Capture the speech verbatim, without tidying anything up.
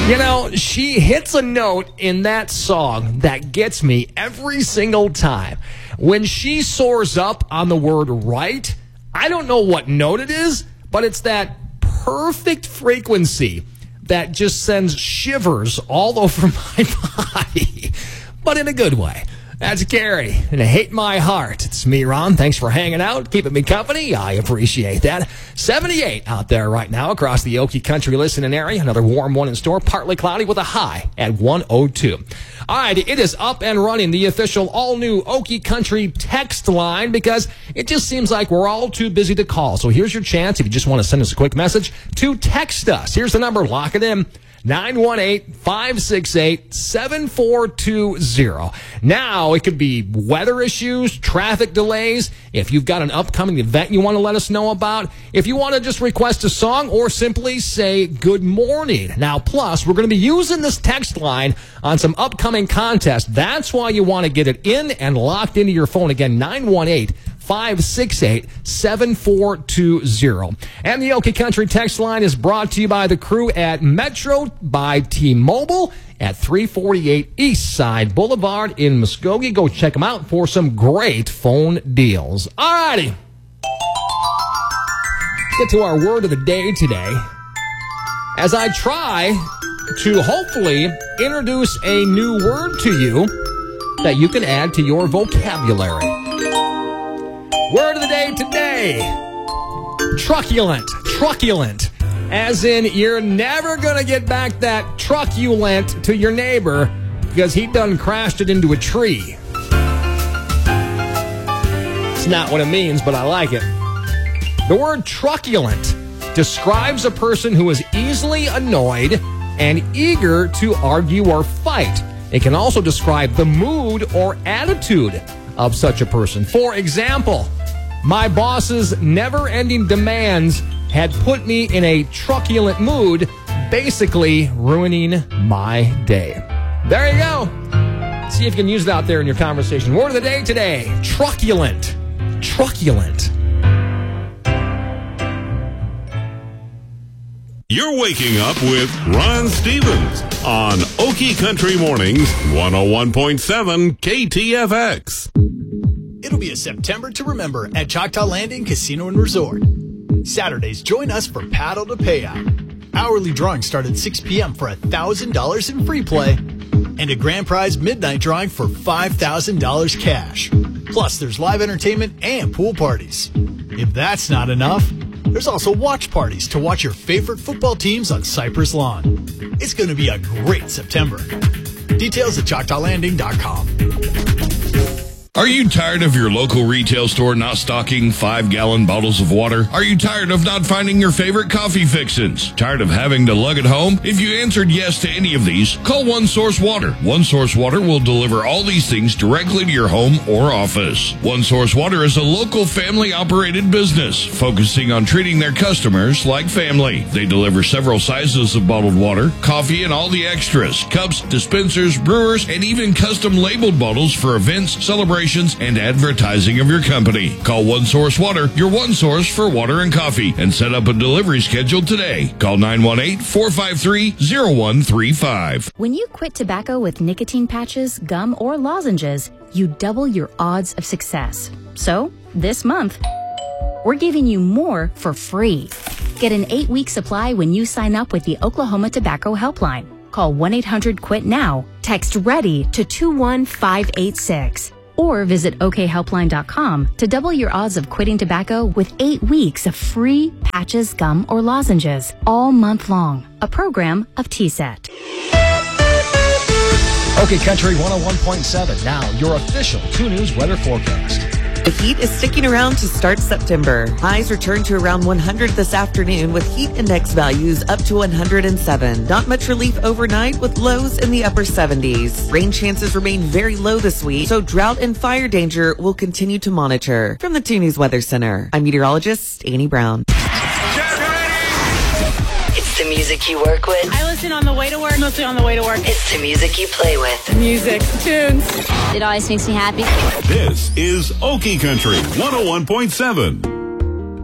You know, she hits a note in that song that gets me every single time. When she soars up on the word right, I don't know what note it is, but it's that perfect frequency that just sends shivers all over my body, but in a good way. That's Carrie, and I hate my heart. It's me, Ron. Thanks for hanging out, keeping me company. I appreciate that. seventy-eight out there right now across the Okie Country listening area. Another warm one in store, partly cloudy with a high at one oh two. All right, it is up and running, the official all-new Okie Country text line, because it just seems like we're all too busy to call. So here's your chance, if you just want to send us a quick message, to text us. Here's the number. Lock it in. nine one eight, five six eight, seven four two zero. Now, it could be weather issues, traffic delays, if you've got an upcoming event you want to let us know about, if you want to just request a song, or simply say good morning. Now, plus, we're going to be using this text line on some upcoming contests. That's why you want to get it in and locked into your phone. Again, nine one eight, five six eight, seven four two zero. And the Okie Country text line is brought to you by the crew at Metro by T-Mobile at three forty-eight East Side Boulevard in Muskogee. Go check them out for some great phone deals. All righty. Get to our word of the day today, as I try to hopefully introduce a new word to you that you can add to your vocabulary. Word of the day today, truculent, truculent, as in you're never going to get back that truck you lent to your neighbor because he done crashed it into a tree. It's not what it means, but I like it. The word truculent describes a person who is easily annoyed and eager to argue or fight. It can also describe the mood or attitude of such a person. For example, my boss's never-ending demands had put me in a truculent mood, basically ruining my day. There you go. See if you can use it out there in your conversation. Word of the day today, truculent. Truculent. You're waking up with Ron Stevens on Okie Country Mornings, one oh one point seven K T F X. It'll be a September to remember at Choctaw Landing Casino and Resort. Saturdays, join us for Paddle to Payout. Hourly drawings start at six p.m. for one thousand dollars in free play and a grand prize midnight drawing for five thousand dollars cash. Plus, there's live entertainment and pool parties. If that's not enough, there's also watch parties to watch your favorite football teams on Cypress Lawn. It's going to be a great September. Details at choctaw landing dot com. Are you tired of your local retail store not stocking five-gallon bottles of water? Are you tired of not finding your favorite coffee fixins? Tired of having to lug it home? If you answered yes to any of these, call One Source Water. One Source Water will deliver all these things directly to your home or office. One Source Water is a local family-operated business focusing on treating their customers like family. They deliver several sizes of bottled water, coffee, and all the extras, cups, dispensers, brewers, and even custom labeled bottles for events, celebrations, and advertising of your company. Call One Source Water, your one source for water and coffee, and set up a delivery schedule today. Call nine one eight, four five three, zero one three five. When you quit tobacco with nicotine patches, gum, or lozenges, you double your odds of success. So, this month, we're giving you more for free. Get an eight-week supply when you sign up with the Oklahoma Tobacco Helpline. Call one eight hundred quit now. Text READY to two one five eight six. Or visit O K helpline dot com to double your odds of quitting tobacco with eight weeks of free patches, gum, or lozenges all month long. A program of T S E T. Okie Country one oh one point seven. Now, your official two News weather forecast. The heat is sticking around to start September. Highs return to around one hundred this afternoon with heat index values up to one hundred seven. Not much relief overnight with lows in the upper seventies. Rain chances remain very low this week, so drought and fire danger will continue to monitor. From the two News Weather Center, I'm meteorologist Annie Brown. It's the music you work with. I listen on the way to work, mostly on the way to work. It's the music you play with. Music, tunes. It always makes me happy. This is Okie Country one oh one point seven.